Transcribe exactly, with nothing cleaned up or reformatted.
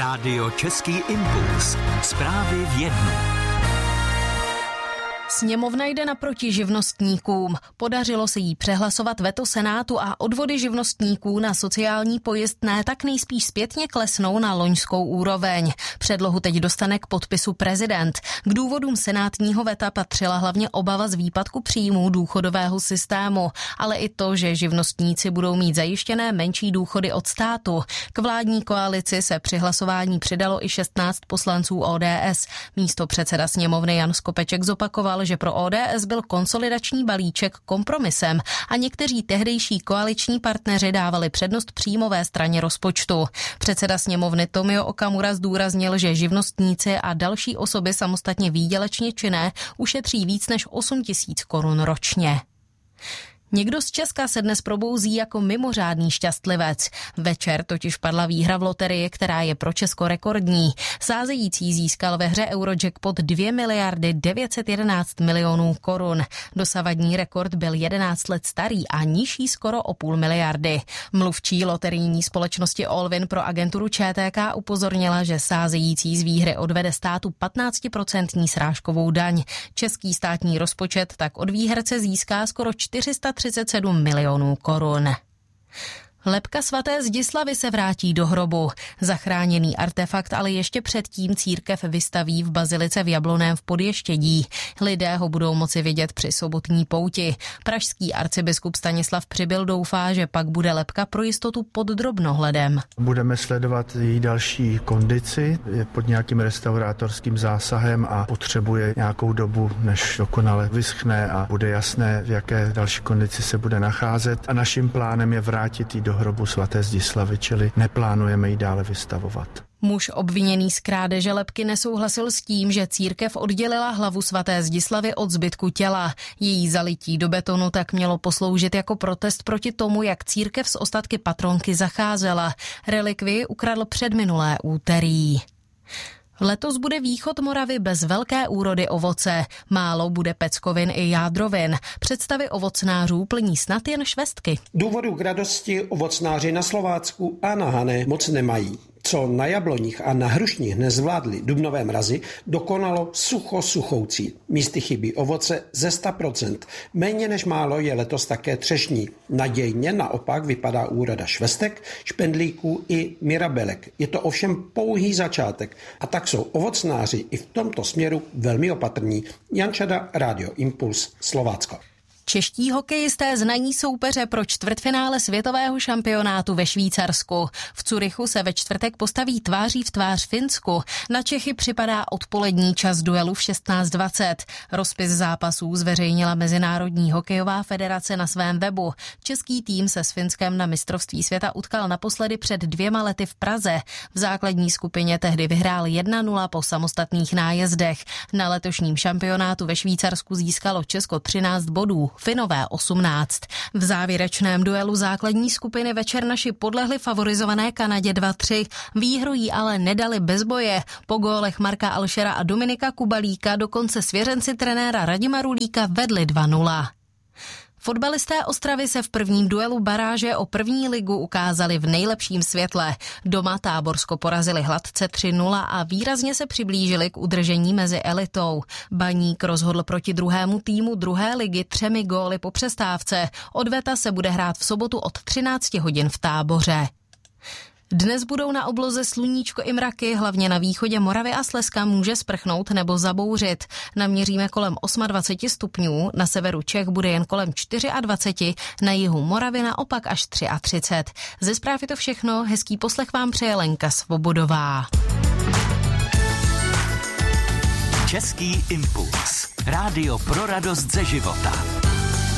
Rádio Český impuls. Zprávy v jednu. Sněmovna jde naproti živnostníkům. Podařilo se jí přehlasovat veto Senátu a odvody živnostníků na sociální pojistné tak nejspíš zpětně klesnou na loňskou úroveň. Předlohu teď dostane k podpisu prezident. K důvodům senátního veta patřila hlavně obava z výpadku příjmů důchodového systému, ale i to, že živnostníci budou mít zajištěné menší důchody od státu. K vládní koalici se při hlasování přidalo i šestnáct poslanců O D S. Místopředseda sněmovny Jan Skopeček zopakoval, že pro O D S byl konsolidační balíček kompromisem a někteří tehdejší koaliční partneři dávali přednost příjmové straně rozpočtu. Předseda sněmovny Tomio Okamura zdůraznil, že živnostníci a další osoby samostatně výdělečně činné ušetří víc než osm tisíc korun ročně. Někdo z Česka se dnes probouzí jako mimořádný šťastlivec. Večer totiž padla výhra v loterii, která je pro Česko rekordní. Sázející získal ve hře Eurojackpot dvě miliardy devět set jedenáct milionů korun. Dosavadní rekord byl jedenáct let starý a nižší skoro o půl miliardy. Mluvčí loterijní společnosti Allwin pro agenturu Č T K upozornila, že sázející z výhry odvede státu patnáctiprocentní srážkovou daň. Český státní rozpočet tak od výherce získá skoro čtyři sta třicet sedm milionů korun. Lebka svaté Zdislavy se vrátí do hrobu. Zachráněný artefakt ale ještě předtím církev vystaví v bazilice v Jablonném v Podještědí. Lidé ho budou moci vidět při sobotní pouti. Pražský arcibiskup Stanislav Přibyl doufá, že pak bude lebka pro jistotu pod drobnohledem. Budeme sledovat její další kondici, je pod nějakým restaurátorským zásahem a potřebuje nějakou dobu, než dokonale vyschne a bude jasné, v jaké další kondici se bude nacházet. A naším plánem je vrátit ji do hrobu svaté Zdislavy, čili neplánujeme ji dále vystavovat. Muž obviněný z krádeže lebky nesouhlasil s tím, že církev oddělila hlavu svaté Zdislavy od zbytku těla. Její zalití do betonu tak mělo posloužit jako protest proti tomu, jak církev s ostatky patronky zacházela. Relikvii ukradl předminulé úterý. Letos bude východ Moravy bez velké úrody ovoce. Málo bude peckovin i jádrovin. Představy ovocnářů plní snad jen švestky. Důvodu k radosti ovocnáři na Slovácku a na Hané moc nemají. Co na jabloních a na hrušních nezvládli dubnové mrazy, dokonalo sucho suchoucí. Místy chybí ovoce ze sto procent. Méně než málo je letos také třešní. Nadějně naopak vypadá úroda švestek, špendlíků i mirabelek. Je to ovšem pouhý začátek. A tak jsou ovocnáři i v tomto směru velmi opatrní. Jan Čada, Rádio Impuls, Slovácko. Čeští hokejisté znají soupeře pro čtvrtfinále světového šampionátu ve Švýcarsku. V Curychu se ve čtvrtek postaví tváří v tvář Finsku. Na Čechy připadá odpolední čas duelu v šestnáct dvacet. Rozpis zápasů zveřejnila Mezinárodní hokejová federace na svém webu. Český tým se s Finskem na mistrovství světa utkal naposledy před dvěma lety v Praze. V základní skupině tehdy vyhrál jedna nula po samostatných nájezdech. Na letošním šampionátu ve Švýcarsku získalo Česko třináct bodů. Finové osmnáct. V závěrečném duelu základní skupiny večer naši podlehli favorizované Kanadě dva tři. Výhru jí ale nedali bez boje. Po gólech Marka Alšera a Dominika Kubalíka dokonce svěřenci trenéra Radima Rulíka vedli dva nula. Fotbalisté Ostravy se v prvním duelu baráže o první ligu ukázali v nejlepším světle. Doma Táborsko porazili hladce tři nula a výrazně se přiblížili k udržení mezi elitou. Baník rozhodl proti druhému týmu druhé ligy třemi góly po přestávce. Odveta se bude hrát v sobotu od třináct hodin v Táboře. Dnes budou na obloze sluníčko i mraky, hlavně na východě Moravy a Slezska může sprchnout nebo zabouřit. Naměříme kolem dvacet osm stupňů, na severu Čech bude jen kolem dvacet čtyři, na jihu Moravy naopak až třicet tři. Ze zpráv je to všechno, hezký poslech vám přeje Lenka Svobodová. Český impuls. Rádio pro radost ze života.